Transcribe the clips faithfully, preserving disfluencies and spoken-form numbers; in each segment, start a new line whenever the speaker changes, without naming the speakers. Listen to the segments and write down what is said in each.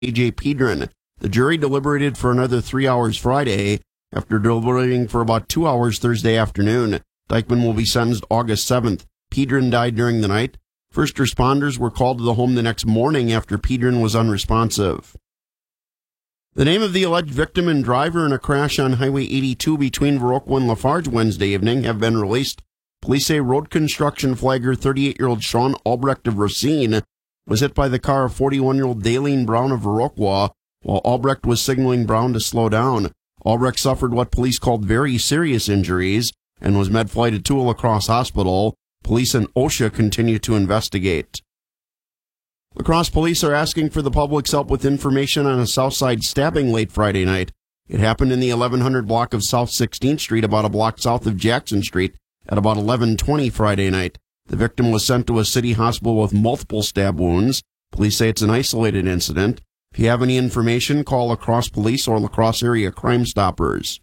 A J Pedron. The jury deliberated for another three hours Friday after deliberating for about two hours Thursday afternoon. Dykeman will be sentenced August seventh. Pedron died during the night. First responders were called to the home the next morning after Pedron was unresponsive. The name of the alleged victim and driver in a crash on Highway eighty-two between Viroqua and Lafarge Wednesday evening have been released. Police say road construction flagger thirty-eight-year-old Sean Albrecht of Racine was hit by the car of forty-one-year-old Daleen Brown of Viroqua while Albrecht was signaling Brown to slow down. Albrecht suffered what police called very serious injuries and was med-flighted to a La Crosse hospital. Police and OSHA continue to investigate. La Crosse police are asking for the public's help with information on a Southside stabbing late Friday night. It happened in the eleven hundred block of South sixteenth Street, about a block south of Jackson Street, at about eleven twenty Friday night. The victim was sent to a city hospital with multiple stab wounds. Police say it's an isolated incident. If you have any information, call La Crosse Police or La Crosse Area Crime Stoppers.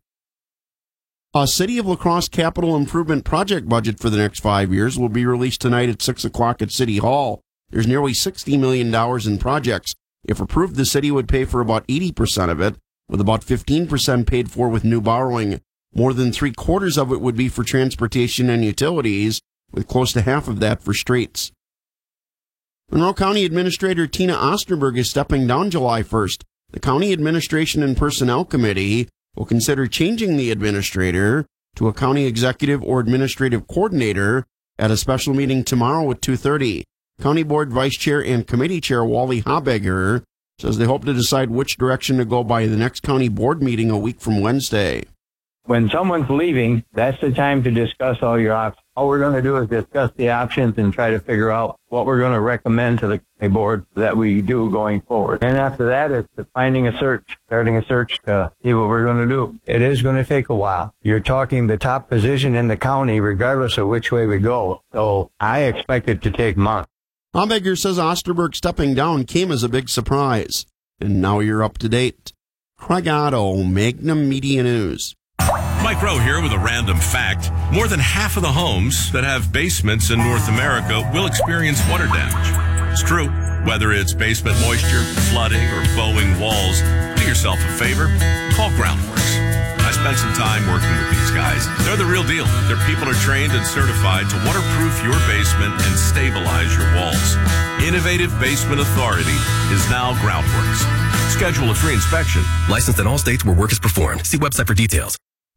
A City of La Crosse capital improvement project budget for the next five years will be released tonight at six o'clock at City Hall. There's nearly sixty million dollars in projects. If approved, the city would pay for about eighty percent of it, with about fifteen percent paid for with new borrowing. More than three quarters of it would be for transportation and utilities, with close to half of that for streets. Monroe County Administrator Tina Osterberg is stepping down July first. The County Administration and Personnel Committee will consider changing the administrator to a county executive or administrative coordinator at a special meeting tomorrow at two thirty. County Board Vice Chair and Committee Chair Wally Habegger says they hope to decide which direction to go by the next county board meeting a week from Wednesday.
When someone's leaving, that's the time to discuss all your options. All we're going to do is discuss the options and try to figure out what we're going to recommend to the board that we do going forward. And after that, it's finding a search, starting a search to see what we're going to do. It is going to take a while. You're talking the top position in the county, regardless of which way we go. So I expect it to take months.
Habegger says Osterberg stepping down came as a big surprise. And now you're up to date. Craig Otto, Magnum Media News.
Mike Rowe here with a random fact. More than half of the homes that have basements in North America will experience water damage. It's true. Whether it's basement moisture, flooding, or bowing walls, do yourself a favor. Call Groundworks. I spent some time working with these guys. They're the real deal. Their people are trained and certified to waterproof your basement and stabilize your walls. Innovative Basement Authority is now Groundworks. Schedule a free inspection.
Licensed in all states where work is performed. See website for details.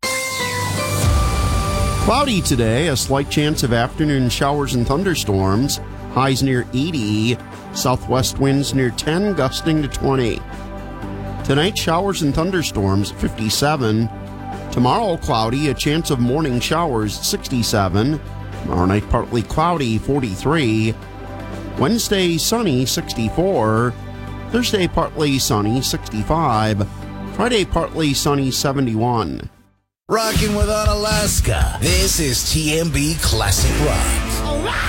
Cloudy today, a slight chance of afternoon showers and thunderstorms. Highs near eighty, southwest winds near ten, gusting to twenty. Tonight, showers and thunderstorms, fifty-seven. Tomorrow, cloudy, a chance of morning showers, sixty-seven. Tomorrow night, partly cloudy, forty-three. Wednesday, sunny, sixty-four. Thursday, partly sunny, sixty-five. Friday, partly sunny, seventy-one.
Rocking with Unalaska. This is T M B Classic Rock.
All right.